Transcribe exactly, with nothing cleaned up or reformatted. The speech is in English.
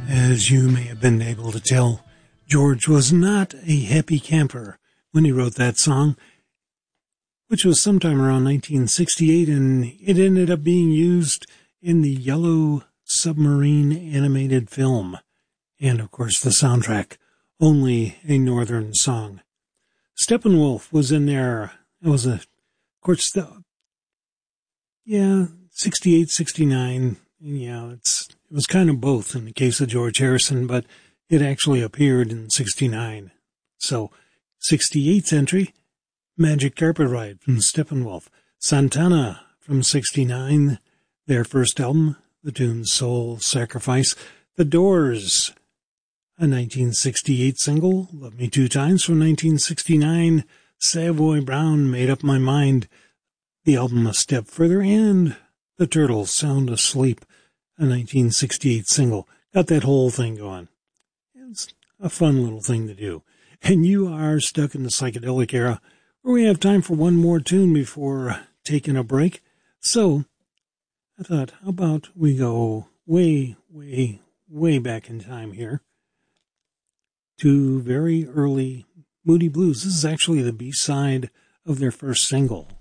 As you may have been able to tell, George was not a happy camper when he wrote that song, which was sometime around nineteen sixty-eight, and it ended up being used in the Yellow Submarine animated film, and of course the soundtrack, Only a Northern Song. Steppenwolf was in there. It was a, of course, the, yeah, sixty-eight, sixty-nine. Yeah, it's it was kind of both in the case of George Harrison, but it actually appeared in sixty-nine. So, sixty-eight's entry, Magic Carpet Ride from Steppenwolf. Santana from sixty-nine, their first album, the tune Soul Sacrifice. The Doors, a nineteen sixty-eight single, Love Me Two Times from nineteen sixty-nine. Savoy Brown, Made Up My Mind, the album A Step Further, and The Turtles, Sound Asleep, a nineteen sixty-eight single. Got that whole thing going. It's a fun little thing to do. And you are stuck in the psychedelic era, where we have time for one more tune before taking a break. So, I thought, how about we go way, way, way back in time here to very early Moody Blues. This is actually the B-side of their first single.